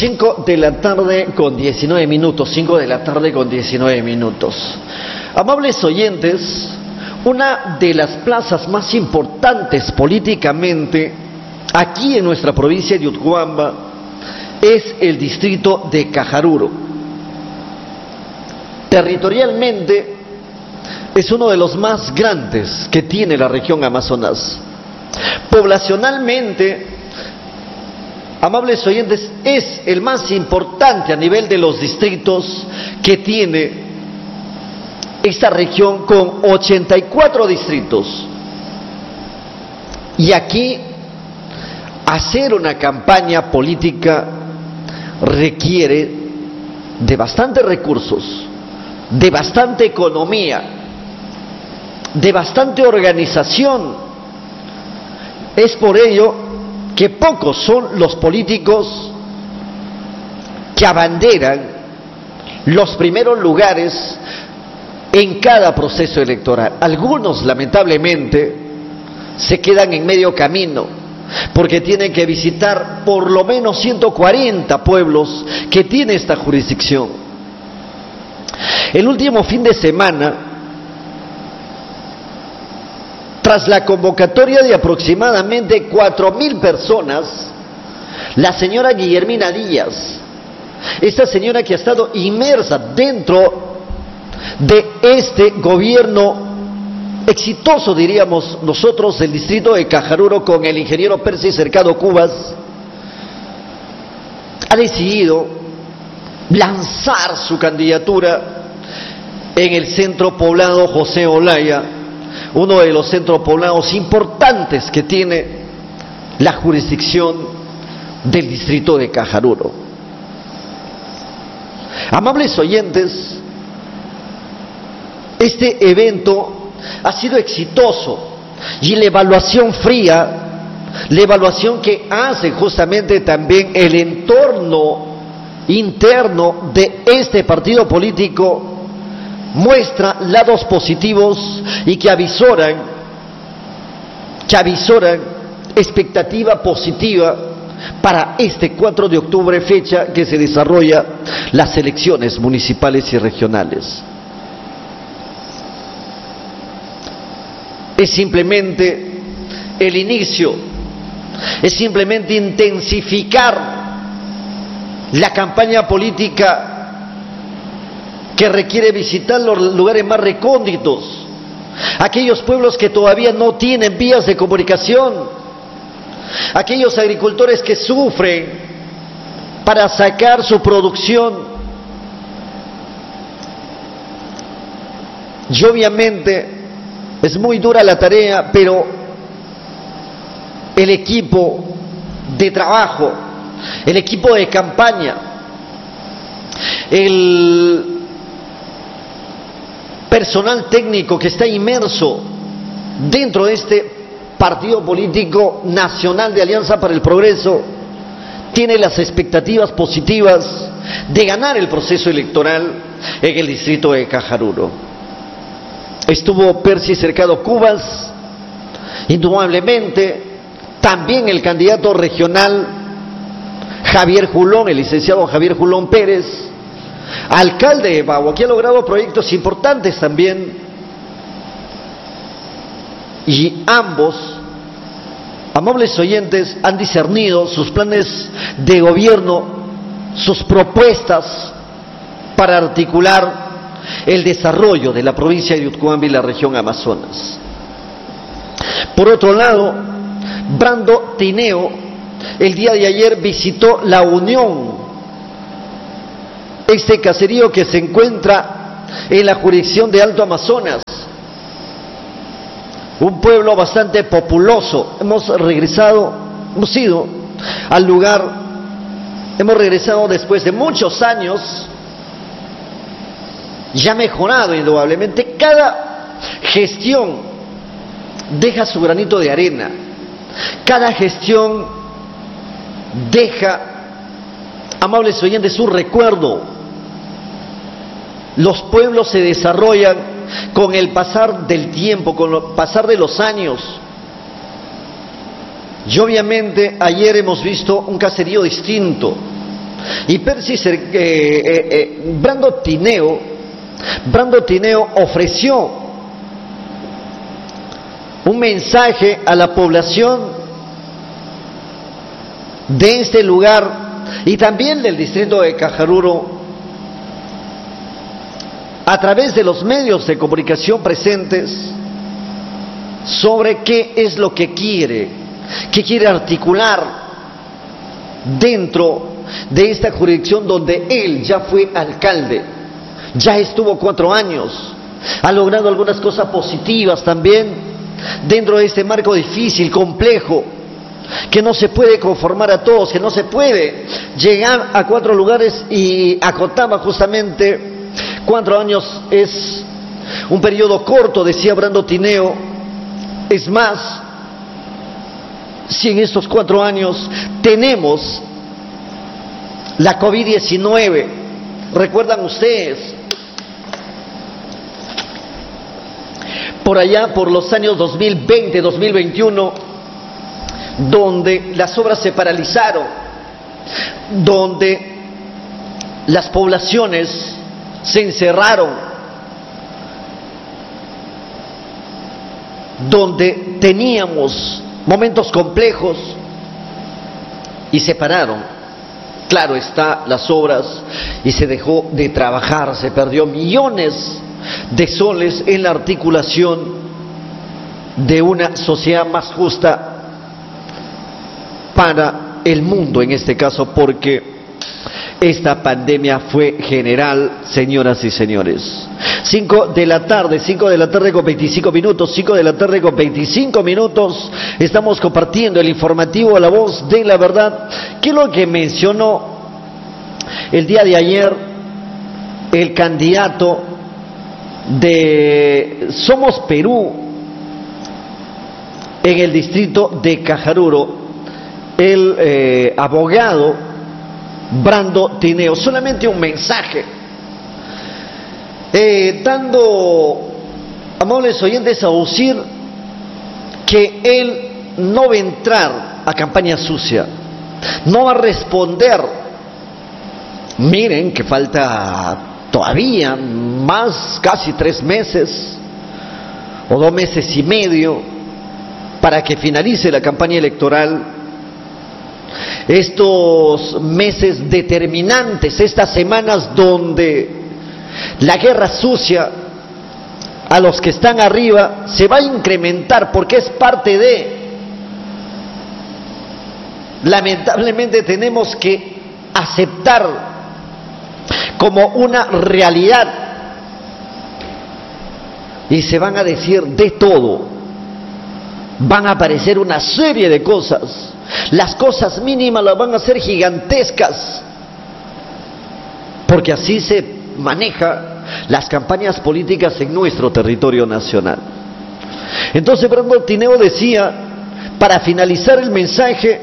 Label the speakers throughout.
Speaker 1: 5 de la tarde con 19 minutos, 5 de la tarde con 19 minutos. Amables oyentes, una de las plazas más importantes políticamente aquí en nuestra provincia de Utcubamba es el distrito de Cajaruro. Territorialmente es uno de los más grandes que tiene la región Amazonas. Poblacionalmente, amables oyentes, es el más importante a nivel de los distritos que tiene esta región, con 84 distritos. Y aquí hacer una campaña política requiere de bastantes recursos, de bastante economía, de bastante organización. Es por ello que pocos son los políticos que abanderan los primeros lugares en cada proceso electoral. Algunos, lamentablemente, se quedan en medio camino, porque tienen que visitar por lo menos 140 pueblos que tiene esta jurisdicción. El último fin de semana, tras la convocatoria de aproximadamente 4.000 personas, la señora Guillermina Díaz, esta señora que ha estado inmersa dentro de este gobierno exitoso, diríamos nosotros, del distrito de Cajaruro, con el ingeniero Percy Cercado Cubas, ha decidido lanzar su candidatura en el centro poblado José Olaya, uno de los centros poblados importantes que tiene la jurisdicción del distrito de Cajaruro. Amables oyentes, este evento ha sido exitoso, y la evaluación fría, la evaluación que hace justamente también el entorno interno de este partido político, muestra lados positivos y que avisoran expectativa positiva para este 4 de octubre, fecha que se desarrolla las elecciones municipales y regionales. Es simplemente el inicio, es simplemente intensificar la campaña política que requiere visitar los lugares más recónditos, aquellos pueblos que todavía no tienen vías de comunicación, aquellos agricultores que sufren para sacar su producción. Y obviamente es muy dura la tarea, pero el equipo de trabajo, el equipo de campaña, el personal técnico que está inmerso dentro de este partido político nacional de Alianza para el Progreso, tiene las expectativas positivas de ganar el proceso electoral en el distrito de Cajaruro. Estuvo Percy Cercado Cubas, indudablemente, también el candidato regional Javier Julón, el licenciado Javier Julón Pérez, alcalde de Bagua, que ha logrado proyectos importantes también, y ambos, amables oyentes, han discernido sus planes de gobierno, sus propuestas para articular el desarrollo de la provincia de Utcubamba y la región Amazonas. Por otro lado, Brando Tineo el día de ayer visitó La Unión, este caserío que se encuentra en la jurisdicción de Alto Amazonas, un pueblo bastante populoso. Hemos ido al lugar, hemos regresado después de muchos años. Ya ha mejorado indudablemente. Cada gestión deja su granito de arena, cada gestión deja, amables oyentes, su recuerdo. Los pueblos se desarrollan con el pasar del tiempo, con el pasar de los años. Y obviamente ayer hemos visto un caserío distinto, Y Brando Tineo ofreció un mensaje a la población de este lugar y también del distrito de Cajaruro a través de los medios de comunicación presentes sobre qué es lo que quiere articular dentro de esta jurisdicción donde él ya fue alcalde, ya estuvo 4 años, ha logrado algunas cosas positivas también dentro de este marco difícil, complejo, que no se puede conformar a todos, que no se puede llegar a 4 lugares, y acotaba justamente 4 años es un periodo corto, decía Brando Tineo. Es más, si en estos 4 años tenemos la COVID-19, recuerdan ustedes, por allá por los años 2020, 2021, donde las obras se paralizaron, donde las poblaciones se encerraron, donde teníamos momentos complejos y se pararon, claro está, las obras, y se dejó de trabajar, se perdió millones de soles en la articulación de una sociedad más justa para el mundo en este caso, porque esta pandemia fue general, señoras y señores. 5 de la tarde con 25 minutos, 5 de la tarde con 25 minutos, estamos compartiendo el informativo La Voz de la Verdad. ¿Qué es lo que mencionó el día de ayer el candidato de Somos Perú en el distrito de Cajaruro, el abogado Brando Tineo? Solamente un mensaje, dando, amables oyentes, a decir que él no va a entrar a campaña sucia, no va a responder. Miren que falta todavía más, casi 3 meses o 2 meses y medio para que finalice la campaña electoral. Estos meses determinantes, estas semanas donde la guerra sucia a los que están arriba se va a incrementar, porque es parte de, lamentablemente tenemos que aceptar como una realidad, y se van a decir de todo, van a aparecer una serie de cosas. Las cosas mínimas las van a hacer gigantescas, porque así se maneja las campañas políticas en nuestro territorio nacional. Entonces Brando Tineo decía, para finalizar el mensaje,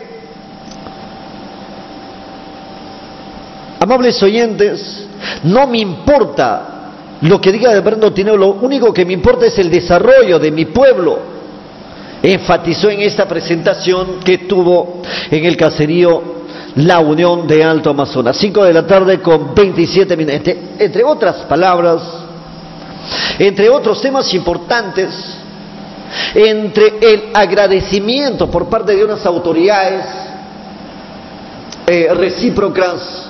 Speaker 1: amables oyentes, no me importa lo que diga de Brando Tineo, lo único que me importa es el desarrollo de mi pueblo. Enfatizó en esta presentación que tuvo en el caserío La Unión de Alto Amazonas. 5 de la tarde con 27 minutos. Entre otras palabras, entre otros temas importantes, entre el agradecimiento por parte de unas autoridades recíprocas,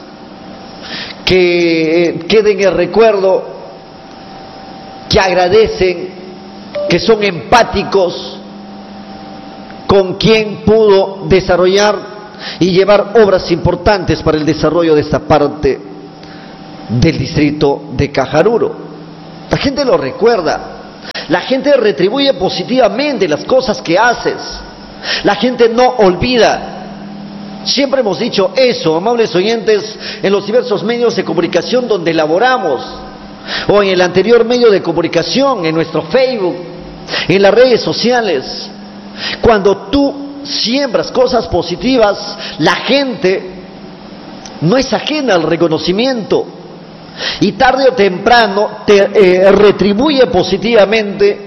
Speaker 1: que queden en el recuerdo, que agradecen, que son empáticos con quien pudo desarrollar y llevar obras importantes para el desarrollo de esta parte del distrito de Cajaruro. La gente lo recuerda, la gente retribuye positivamente las cosas que haces, la gente no olvida. Siempre hemos dicho eso, amables oyentes, en los diversos medios de comunicación donde elaboramos, o en el anterior medio de comunicación, en nuestro Facebook, en las redes sociales. Cuando tú siembras cosas positivas, la gente no es ajena al reconocimiento y tarde o temprano te retribuye positivamente.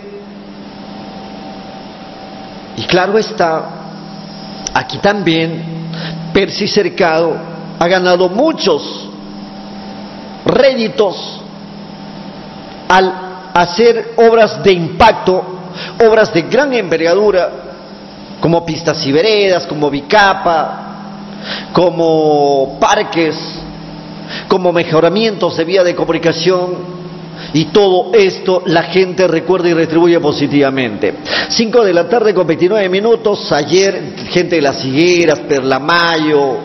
Speaker 1: Y claro está, aquí también Percy Cercado ha ganado muchos réditos al hacer obras de impacto, obras de gran envergadura, como pistas y veredas, como Bicapa, como parques, como mejoramientos de vía de comunicación. Y todo esto la gente recuerda y retribuye positivamente. 5 de la tarde con 29 minutos. Ayer, gente de Las Higueras, Perlamayo,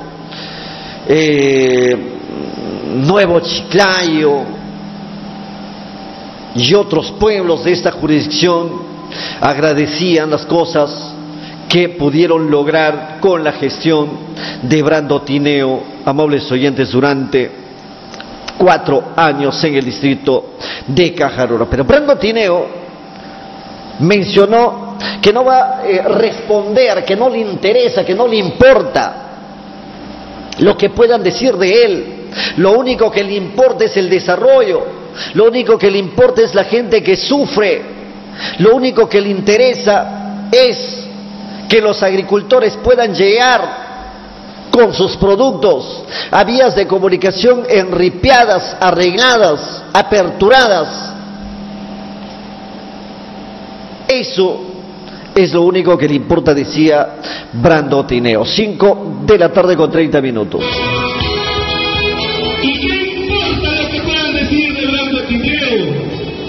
Speaker 1: Nuevo Chiclayo y otros pueblos de esta jurisdicción agradecían las cosas que pudieron lograr con la gestión de Brando Tineo, amables oyentes, durante 4 años en el distrito de Cajaruro. Pero Brando Tineo mencionó que no va a responder, que no le interesa, que no le importa lo que puedan decir de él. Lo único que le importa es el desarrollo, lo único que le importa es la gente que sufre, lo único que le interesa es que los agricultores puedan llegar con sus productos a vías de comunicación enripiadas, arregladas, aperturadas. Eso es lo único que le importa, decía Brando Tineo. 5 de la tarde con 30 minutos.